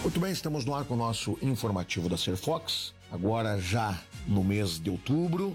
Muito bem, estamos no ar com o nosso informativo da Serfox, agora já no mês de outubro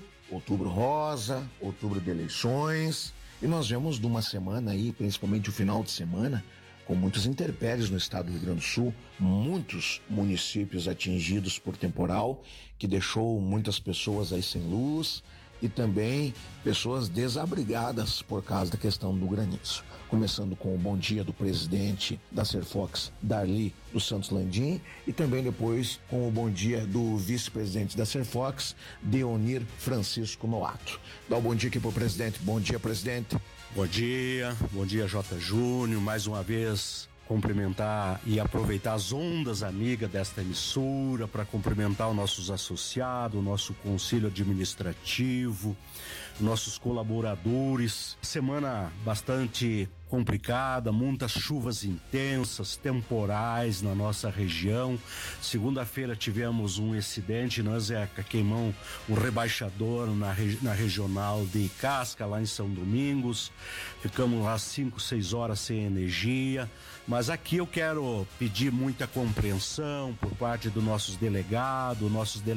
rosa, outubro de eleições, e nós vemos de uma semana aí, principalmente o final de semana, com muitos intempéries no estado do Rio Grande do Sul, muitos municípios atingidos por temporal, que deixou muitas pessoas aí sem luz e também pessoas desabrigadas por causa da questão do granizo. Começando com o bom dia do presidente da Serfox, Darli dos Santos Landim, e também depois com o bom dia do vice-presidente da Serfox, Deonir Francisco Noato. Dá um bom dia aqui pro presidente. Bom dia, presidente. Bom dia J. Júnior, mais uma vez cumprimentar e aproveitar as ondas amigas desta emissora para cumprimentar os nossos associados, o nosso conselho administrativo, nossos colaboradores. Semana bastante complicada, muitas chuvas intensas, temporais na nossa região. Segunda-feira tivemos um incidente, nós queimamos um rebaixador na regional de Casca, lá em São Domingos. Ficamos lá 5, 6 horas sem energia, mas aqui eu quero pedir muita compreensão por parte dos nossos delegados,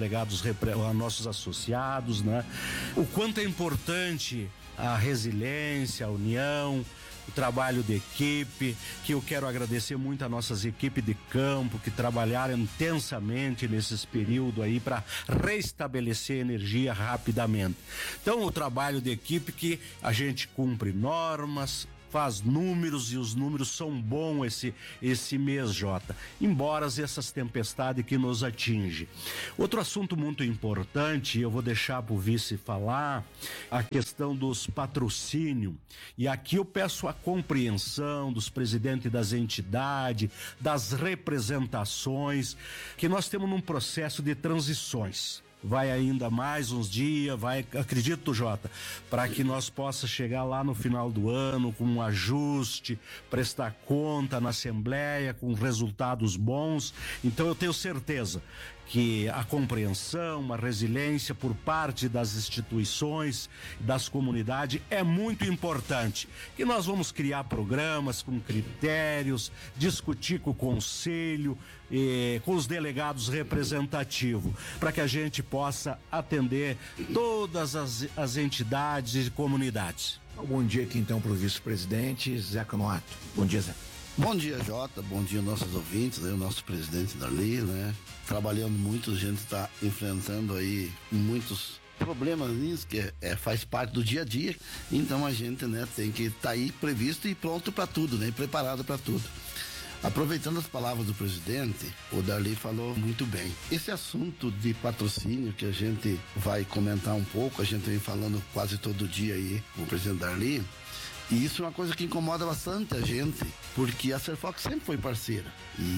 nossos associados, né? O quanto é importante a resiliência, a união, o trabalho de equipe, que eu quero agradecer muito a nossas equipes de campo que trabalharam intensamente nesses períodos aí para restabelecer energia rapidamente. Então, o trabalho de equipe que a gente cumpre normas, faz números, e os números são bons esse mês, Jota, embora essas tempestades que nos atingem. Outro assunto muito importante, eu vou deixar para o vice falar, a questão dos patrocínios, e aqui eu peço a compreensão dos presidentes das entidades, das representações, que nós temos num processo de transições. Vai ainda mais uns dias, acredito, Jota, para que nós possa chegar lá no final do ano com um ajuste, prestar conta na Assembleia com resultados bons. Então eu tenho certeza que a compreensão, a resiliência por parte das instituições, das comunidades é muito importante. Que nós vamos criar programas com critérios, discutir com o conselho, com os delegados representativos, para que a gente possa atender todas as entidades e comunidades. Bom dia aqui então para o vice-presidente Zé Noato. Bom dia, Zé. Bom dia, Jota, bom dia nossos ouvintes, o nosso presidente Darli, né? Trabalhando muito, a gente está enfrentando aí muitos problemas nisso, que faz parte do dia a dia, então a gente, né, tem que estar aí previsto e pronto para tudo, né? Preparado para tudo. Aproveitando as palavras do presidente, o Darli falou muito bem. Esse assunto de patrocínio que a gente vai comentar um pouco, a gente vem falando quase todo dia aí com o presidente Darli, e isso é uma coisa que incomoda bastante a gente, porque a Serfox sempre foi parceira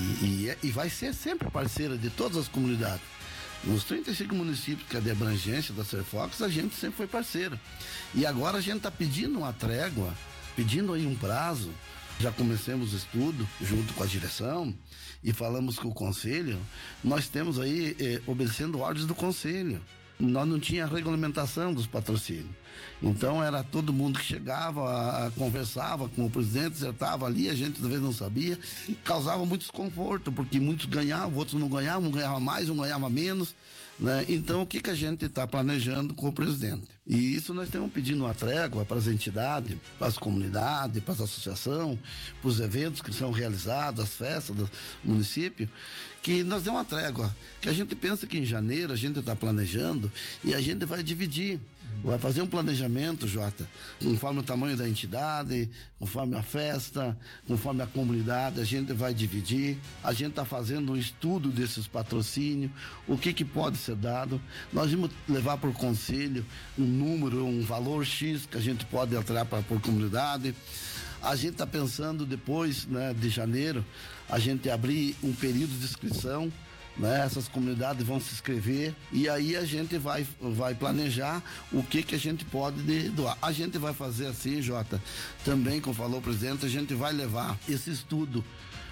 e vai ser sempre parceira de todas as comunidades. Nos 35 municípios que é de abrangência da Serfox, a gente sempre foi parceira. E agora a gente está pedindo uma trégua, pedindo aí um prazo. Já começamos o estudo junto com a direção e falamos com o conselho. Nós temos aí obedecendo ordens do conselho. Nós não tinha regulamentação dos patrocínios. Então era todo mundo que chegava, conversava com o presidente, acertava ali, a gente às vezes não sabia, e causava muito desconforto, porque muitos ganhavam, outros não ganhavam, um ganhava mais, um ganhava menos, né? Então o que a gente está planejando com o presidente? E isso nós estamos pedindo uma trégua para as entidades, para as comunidades, para as associações, para os eventos que são realizados, as festas do município, que nós demos uma trégua, que a gente pensa que em janeiro a gente está planejando e a gente vai dividir. Vai fazer um planejamento, Jota, conforme o tamanho da entidade, conforme a festa, conforme a comunidade, a gente vai dividir. A gente está fazendo um estudo desses patrocínios, o que pode ser dado. Nós vamos levar para o conselho um número, um valor X que a gente pode alterar por comunidade. A gente está pensando depois, né, de janeiro, a gente abrir um período de inscrição, né? Essas comunidades vão se inscrever e aí a gente vai planejar o que a gente pode doar. A gente vai fazer assim, Jota, também, como falou o presidente, a gente vai levar esse estudo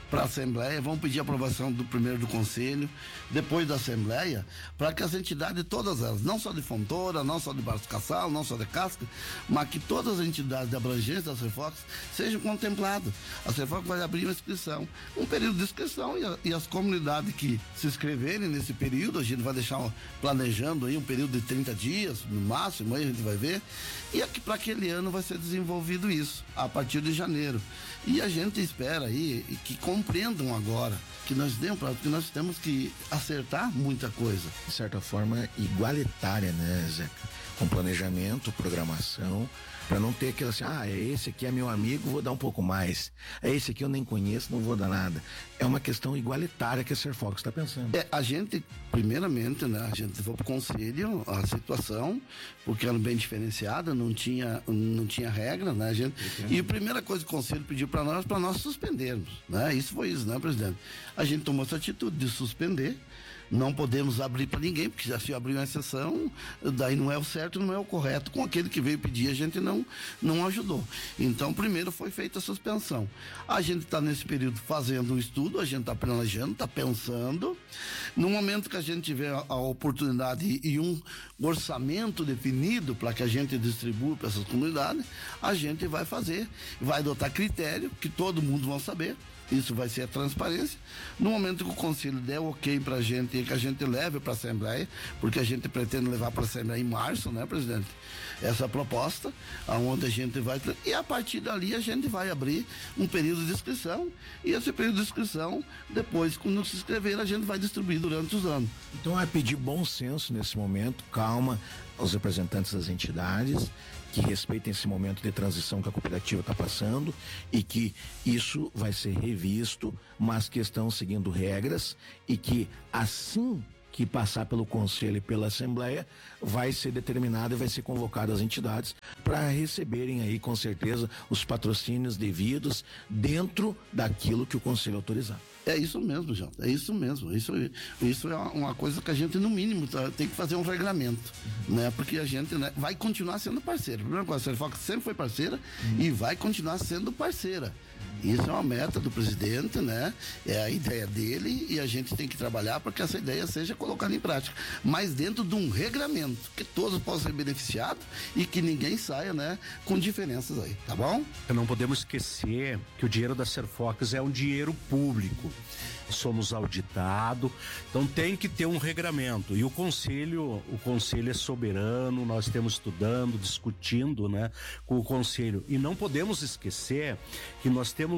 para a Assembleia, vamos pedir aprovação primeiro do Conselho, depois da Assembleia, para que as entidades, todas elas, não só de Fontoura, não só de Barros Cassal, não só de Casca, mas que todas as entidades de abrangência da Serfox sejam contempladas. A Serfox vai abrir uma inscrição, um período de inscrição, e as comunidades que se inscreverem nesse período, a gente vai deixar planejando aí um período de 30 dias, no máximo, aí a gente vai ver, e aqui para aquele ano vai ser desenvolvido isso, a partir de janeiro. E a gente espera aí que compreendam agora que nós temos que acertar muita coisa. De certa forma, igualitária, né, Zeca? Com planejamento, programação, para não ter aquela assim, esse aqui é meu amigo, vou dar um pouco mais. Esse aqui eu nem conheço, não vou dar nada. É uma questão igualitária que a Serfox está pensando. A gente, primeiramente, né, a gente levou para o Conselho a situação, porque era bem diferenciada, não tinha regra, né, gente? E a primeira coisa que o Conselho pediu para nós suspendermos, né? Isso foi isso, né, presidente? A gente tomou essa atitude de suspender. Não podemos abrir para ninguém, porque já se abriu uma exceção, daí não é o certo, não é o correto. Com aquele que veio pedir, a gente não ajudou. Então, primeiro foi feita a suspensão. A gente está nesse período fazendo um estudo, a gente está planejando, está pensando. No momento que a gente tiver a oportunidade e um orçamento definido para que a gente distribua para essas comunidades, a gente vai fazer, vai adotar critério que todo mundo vai saber. Isso vai ser a transparência. No momento que o Conselho der o ok pra gente e que a gente leve para a Assembleia, porque a gente pretende levar para a Assembleia em março, né, presidente? Essa proposta, aonde a gente vai... E a partir dali a gente vai abrir um período de inscrição. E esse período de inscrição, depois, quando se inscrever, a gente vai distribuir durante os anos. Então é pedir bom senso nesse momento, calma aos representantes das entidades, que respeitem esse momento de transição que a cooperativa está passando e que isso vai ser revisto, mas que estão seguindo regras e que assim que passar pelo Conselho e pela Assembleia, vai ser determinado e vai ser convocado as entidades para receberem aí, com certeza, os patrocínios devidos dentro daquilo que o Conselho autorizar. É isso mesmo, Jota, é isso mesmo. Isso é uma coisa que a gente, no mínimo, tem que fazer um regramento, né? Porque a gente, né, vai continuar sendo parceiro. A primeira coisa, a Serfox sempre foi parceira e vai continuar sendo parceira. Isso é uma meta do presidente, né? É a ideia dele e a gente tem que trabalhar para que essa ideia seja colocada em prática. Mas dentro de um regramento, que todos possam ser beneficiados e que ninguém saia, né, com diferenças aí, tá bom? Não podemos esquecer que o dinheiro da Serfox é um dinheiro público. Somos auditados, então tem que ter um regramento. E o conselho é soberano, nós estamos estudando, discutindo, né, com o conselho. E não podemos esquecer que nós temos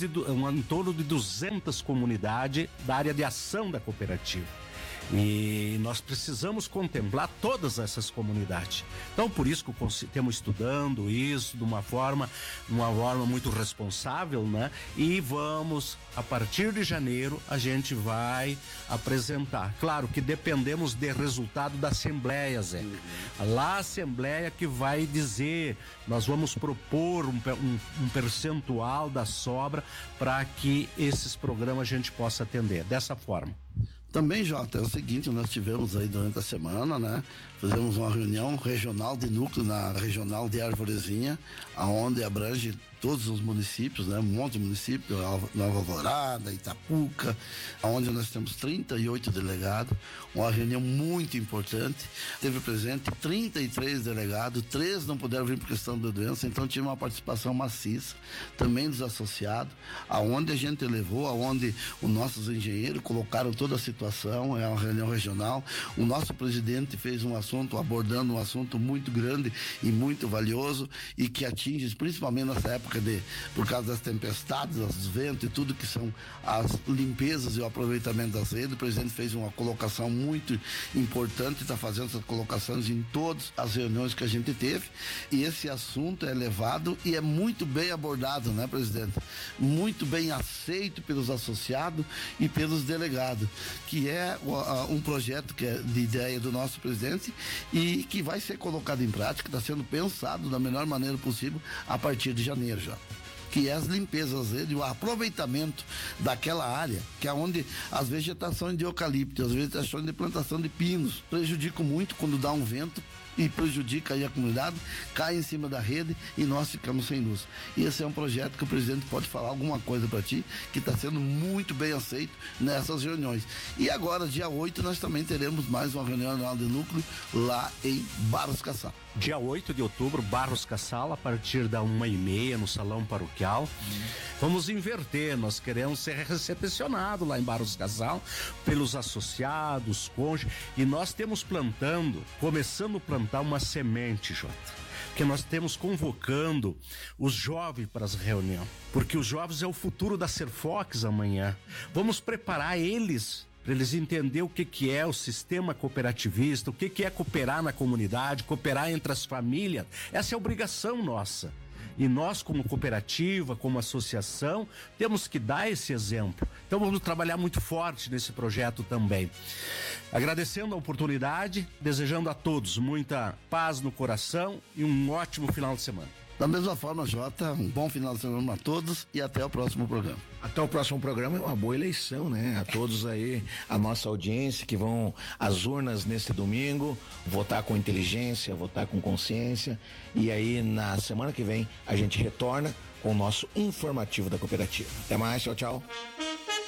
em torno de 200 comunidades da área de ação da cooperativa. E nós precisamos contemplar todas essas comunidades. Então, por isso que estamos estudando isso de uma forma muito responsável, né? E vamos, a partir de janeiro, a gente vai apresentar. Claro que dependemos do resultado da Assembleia, Zé. Lá a Assembleia que vai dizer, nós vamos propor um percentual da sobra para que esses programas a gente possa atender dessa forma. Também, Jota, é o seguinte, nós tivemos aí durante a semana, né? Fizemos uma reunião regional de núcleo na regional de Arvorezinha, aonde abrange todos os municípios, né? Um monte de municípios, Nova Alvorada, Itapuca, onde nós temos 38 delegados, uma reunião muito importante. Teve presente 33 delegados, 3 não puderam vir por questão da doença, então tive uma participação maciça, também dos associados, aonde a gente levou, aonde os nossos engenheiros colocaram toda a situação, é uma reunião regional. O nosso presidente fez abordando um assunto muito grande e muito valioso e que atinge, principalmente nessa época por causa das tempestades, dos ventos e tudo que são as limpezas e o aproveitamento das redes. O presidente fez uma colocação muito importante, está fazendo essas colocações em todas as reuniões que a gente teve, e esse assunto é levado e é muito bem abordado, né, presidente? Muito bem aceito pelos associados e pelos delegados, que é um projeto que é de ideia do nosso presidente e que vai ser colocado em prática, está sendo pensado da melhor maneira possível a partir de janeiro já. Que é as limpezas e o aproveitamento daquela área, que é onde as vegetações de eucalipto, as vegetações de plantação de pinos prejudicam muito quando dá um vento e prejudica aí a comunidade, cai em cima da rede e nós ficamos sem luz. E esse é um projeto que o presidente pode falar alguma coisa para ti, que está sendo muito bem aceito nessas reuniões. E agora, dia 8, nós também teremos mais uma reunião anual de núcleo lá em Barros Cassal. Dia 8 de outubro, Barros Cassal, a partir da 1h30 no Salão Paroquial. Vamos inverter, nós queremos ser recepcionados lá em Barros Cassal pelos associados, cônjuges, e nós temos começando a plantar uma semente, Jota, que nós temos convocando os jovens para as reuniões, porque os jovens é o futuro da Serfox amanhã. Vamos preparar eles para eles entenderem o que é o sistema cooperativista, o que é cooperar na comunidade, cooperar entre as famílias. Essa é a obrigação nossa. E nós, como cooperativa, como associação, temos que dar esse exemplo. Então vamos trabalhar muito forte nesse projeto também. Agradecendo a oportunidade, desejando a todos muita paz no coração e um ótimo final de semana. Da mesma forma, Jota, um bom final de semana a todos e até o próximo programa. Até o próximo programa, é uma boa eleição, né? A todos aí, a nossa audiência que vão às urnas neste domingo, votar com inteligência, votar com consciência, e aí na semana que vem a gente retorna com o nosso informativo da cooperativa. Até mais, tchau, tchau.